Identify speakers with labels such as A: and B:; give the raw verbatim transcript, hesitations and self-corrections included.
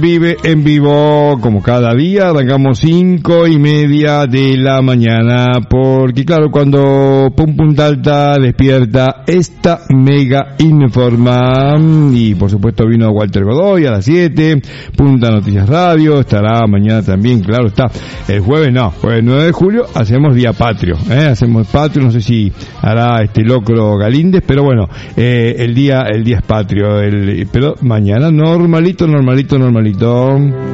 A: Vive en vivo, como cada día, arrancamos cinco y media de la mañana, porque claro, cuando Pum Punta Alta despierta, esta mega informa, y por supuesto vino Walter Godoy a las siete, Punta Noticias Radio, estará mañana también, claro está, el jueves no, jueves nueve de julio, hacemos Día Patrio, ¿eh? hacemos Patrio, no sé si hará este Locro Galíndez, pero bueno, eh, el día, el día es patrio, el, pero mañana normalito, normalito, normalito.